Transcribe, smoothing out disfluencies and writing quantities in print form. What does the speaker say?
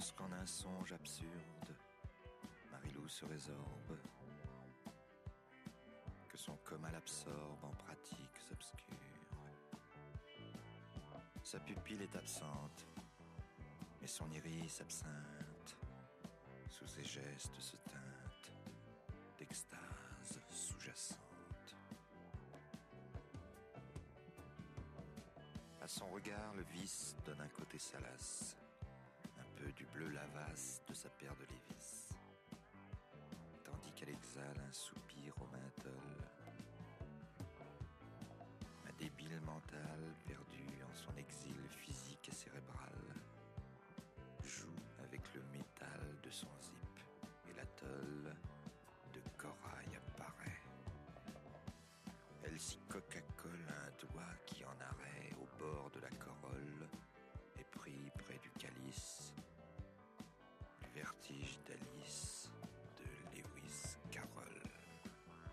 Lorsqu'en un songe absurde, Marilou se résorbe, que son coma l'absorbe en pratiques obscures. Sa pupille est absente, mais son iris absinthe, sous ses gestes se teinte d'extase sous-jacente. À son regard, le vice donne un côté salace, un peu du bleu lavasse de sa paire de Lévis, tandis qu'elle exhale un soupir au menthol. Ma débile mentale, perdue en son exil physique et cérébral,